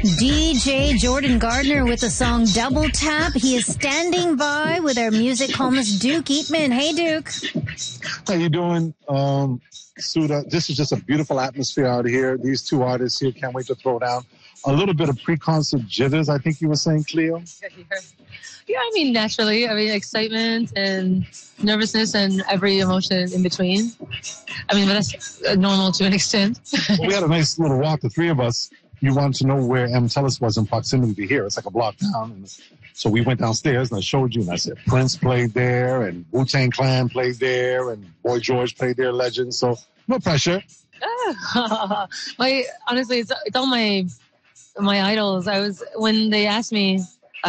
DJ Jordan Gardner with the song Double Tap. He is standing by with our music columnist Duke Eatman. Hey, Duke. How you doing, Suda? This is just a beautiful atmosphere out here. These two artists here can't wait to throw down. A little bit of pre-concert jitters, I think you were saying, Cleo? Yeah, I mean, naturally. I mean, excitement and nervousness and every emotion in between. I mean, but that's normal to an extent. Well, we had a nice little walk, the three of us. You wanted to know where Tellus was in proximity to here. It's like a block down. And so we went downstairs and I showed you and I said Prince played there and Wu-Tang Clan played there and Boy George played there, Legend. So no pressure. Honestly, it's all my idols. When they asked me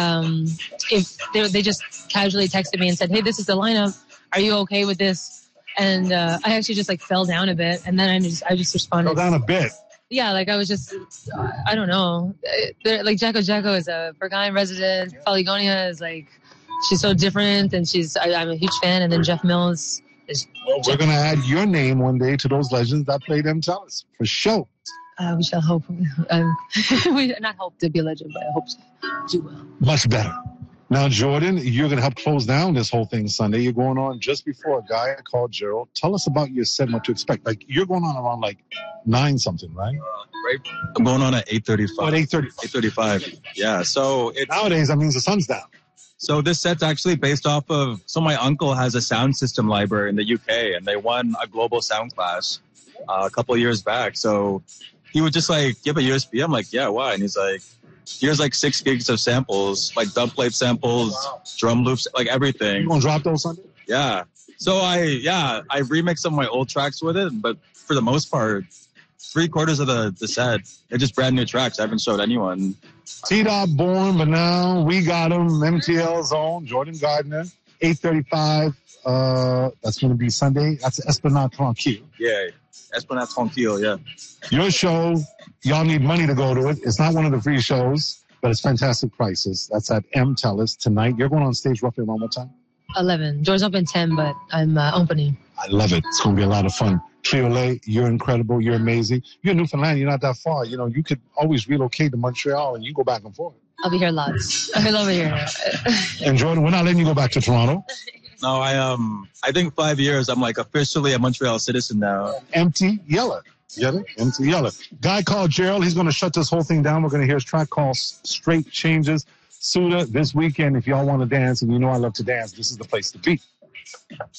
if they just casually texted me and said, "Hey, this is the lineup. Are you okay with this?" And I actually just like fell down a bit, and then I just responded. Fell down a bit. Yeah, like I was just, I don't know. Like Jacko is a Berghain resident. Faligonia is like, she's so different, and I'm a huge fan. And then Jeff Mills is. Well, we're gonna add your name one day to those legends that played Tellus for sure. We shall hope. We not hope to be a legend, but I hope to do well. Much better. Now, Jordan, you're going to help close down this whole thing Sunday. You're going on just before a guy called Gerald. Tell us about your set, what to expect. Like, you're going on around like 9-something, right? Right. I'm going on at 8:35. Oh, at 8:30. 8:35. Yeah. So nowadays, that means the sun's down. So this set's actually based off of, so my uncle has a sound system library in the UK, and they won a global sound class a couple of years back. So he would just like give a USB. I'm like, yeah, why? And he's like, here's like 6 gigs of samples, like dub plate samples, drum loops, like everything. You gonna drop those Sunday? Yeah. So I remixed some of my old tracks with it, but for the most part, 3/4 of the set, they're just brand new tracks. I haven't showed anyone. T-Dot born, but now we got him. MTL Zone, Jordan Gardner, 8:35. That's going to be Sunday. That's Esplanade Tranquille. Yeah, Esplanade Tranquille, yeah. Your show, y'all need money to go to it. It's not one of the free shows, but it's fantastic prices. That's at Tellus tonight. You're going on stage roughly around what time? 11. Doors open 10, but I'm opening. I love it. It's going to be a lot of fun. Cleo Lay, you're incredible. You're amazing. You're in Newfoundland. You're not that far. You know, you could always relocate to Montreal and you go back and forth. I'll be here lots. I love it here. And Jordan, we're not letting you go back to Toronto. No, I think 5 years, I'm like officially a Montreal citizen now. Empty Yeller. Get it? Empty Yeller. Guy called Gerald. He's going to shut this whole thing down. We're going to hear his track called Straight Changes. Suda, this weekend, if y'all want to dance, and you know I love to dance, this is the place to be.